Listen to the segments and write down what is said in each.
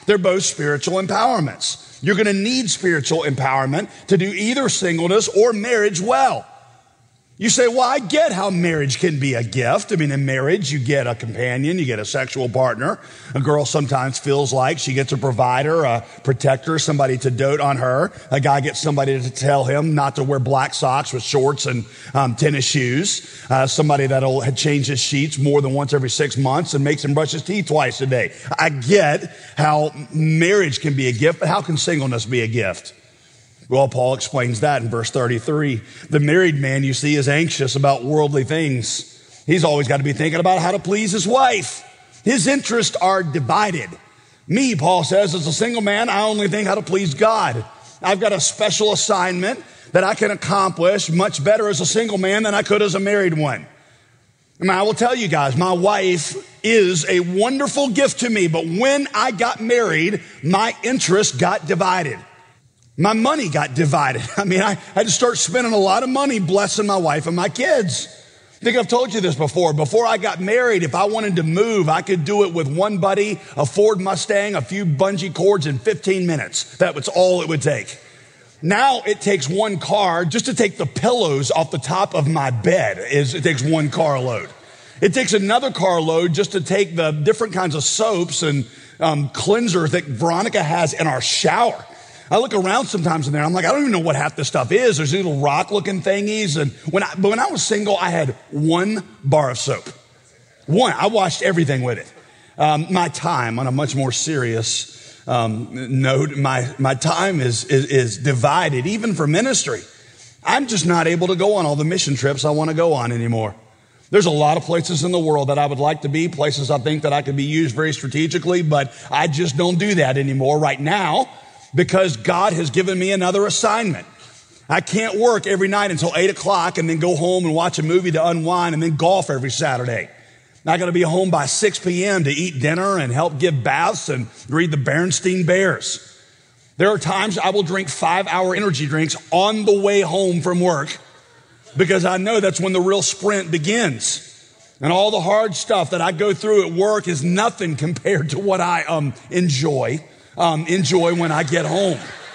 They're both spiritual empowerments. You're going to need spiritual empowerment to do either singleness or marriage well. You say, well, I get how marriage can be a gift. I mean, in marriage, you get a companion, you get a sexual partner. A girl sometimes feels like she gets a provider, a protector, somebody to dote on her. A guy gets somebody to tell him not to wear black socks with shorts and tennis shoes. Somebody that'll change his sheets more than once every 6 months and makes him brush his teeth twice a day. I get how marriage can be a gift, but how can singleness be a gift? Well, Paul explains that in verse 33. The married man, you see, is anxious about worldly things. He's always got to be thinking about how to please his wife. His interests are divided. Me, Paul says, as a single man, I only think how to please God. I've got a special assignment that I can accomplish much better as a single man than I could as a married one. And I will tell you guys, my wife is a wonderful gift to me, but when I got married, my interests got divided. My money got divided. I mean, I had to start spending a lot of money blessing my wife and my kids. I think I've told you this before. Before I got married, if I wanted to move, I could do it with one buddy, a Ford Mustang, a few bungee cords in 15 minutes. That was all it would take. Now it takes one car just to take the pillows off the top of my bed. It takes one car load. It takes another car load just to take the different kinds of soaps and cleansers that Veronica has in our shower. I look around sometimes in there, I'm like, I don't even know what half this stuff is. There's these little rock-looking thingies. And but when I was single, I had one bar of soap. One. I washed everything with it. My time, on a much more serious note, my time is divided, even for ministry. I'm just not able to go on all the mission trips I want to go on anymore. There's a lot of places in the world that I would like to be, places I think that I could be used very strategically, but I just don't do that anymore right now, because God has given me another assignment. I can't work every night until 8 o'clock and then go home and watch a movie to unwind and then golf every Saturday. I got to be home by 6 p.m. to eat dinner and help give baths and read the Berenstain Bears. There are times I will drink 5-hour energy drinks on the way home from work because I know that's when the real sprint begins. And all the hard stuff that I go through at work is nothing compared to what I enjoy when I get home.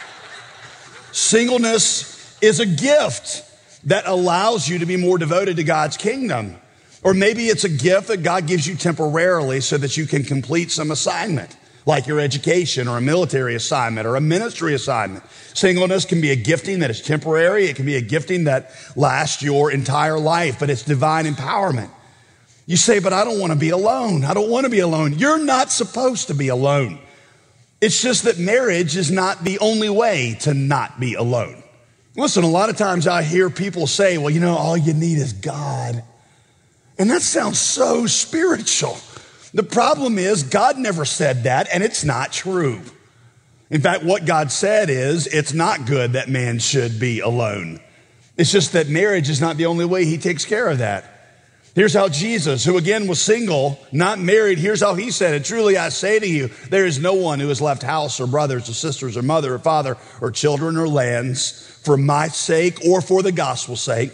Singleness is a gift that allows you to be more devoted to God's kingdom. Or maybe it's a gift that God gives you temporarily so that you can complete some assignment, like your education or a military assignment or a ministry assignment. Singleness can be a gifting that is temporary. It can be a gifting that lasts your entire life, but it's divine empowerment. You say, but I don't want to be alone. I don't want to be alone. You're not supposed to be alone. It's just that marriage is not the only way to not be alone. Listen, a lot of times I hear people say, well, all you need is God. And that sounds so spiritual. The problem is God never said that, and it's not true. In fact, what God said is it's not good that man should be alone. It's just that marriage is not the only way he takes care of that. Here's how Jesus, who again was single, not married, here's how he said it. Truly I say to you, there is no one who has left house or brothers or sisters or mother or father or children or lands for my sake or for the gospel's sake,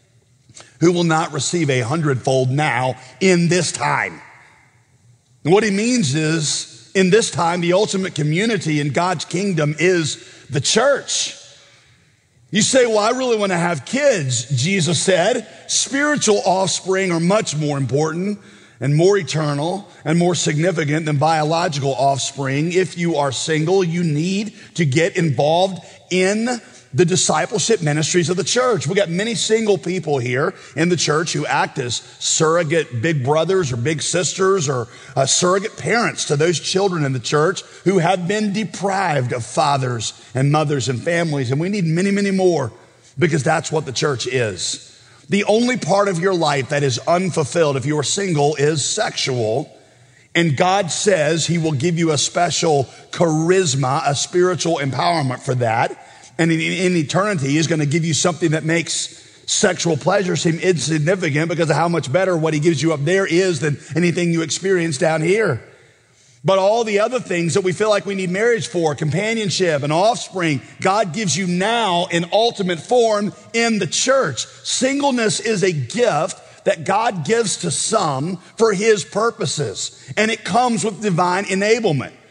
who will not receive 100-fold now in this time. And what he means is, in this time, the ultimate community in God's kingdom is the church. You say, well, I really want to have kids. Jesus said, spiritual offspring are much more important and more eternal and more significant than biological offspring. If you are single, you need to get involved in the discipleship ministries of the church. We got many single people here in the church who act as surrogate big brothers or big sisters or surrogate parents to those children in the church who have been deprived of fathers and mothers and families. And we need many, many more, because that's what the church is. The only part of your life that is unfulfilled if you are single is sexual. And God says he will give you a special charisma, a spiritual empowerment for that. And in eternity, he's going to give you something that makes sexual pleasure seem insignificant because of how much better what he gives you up there is than anything you experience down here. But all the other things that we feel like we need marriage for, companionship and offspring, God gives you now in ultimate form in the church. Singleness is a gift that God gives to some for his purposes, and it comes with divine enablement.